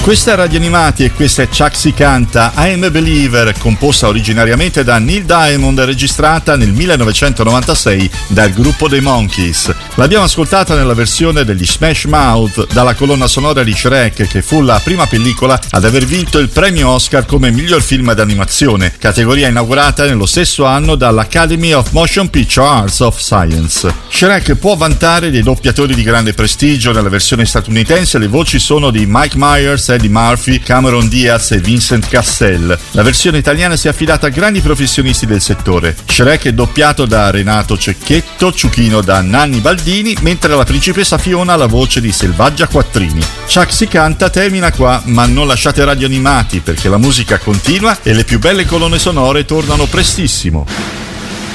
Questa è Radio Animati e questa è Chuck Si Canta, I Am a Believer, composta originariamente da Neil Diamond e registrata nel 1996 dal gruppo dei Monkees. L'abbiamo ascoltata nella versione degli Smash Mouth dalla colonna sonora di Shrek, che fu la prima pellicola ad aver vinto il premio Oscar come miglior film d'animazione, categoria inaugurata nello stesso anno dall'Academy of Motion Picture Arts of Science. Shrek può vantare dei doppiatori di grande prestigio. Nella versione statunitense le voci sono di Mike Myers, Eddie Murphy, Cameron Diaz e Vincent Cassel. La versione italiana si è affidata a grandi professionisti del settore. Shrek è doppiato da Renato Cecchetto, Ciuchino da Nanni Baldini, mentre la principessa Fiona ha la voce di Selvaggia Quattrini. Chuck Si Canta termina qua, ma non lasciate Radio Animati perché la musica continua e le più belle colonne sonore tornano prestissimo.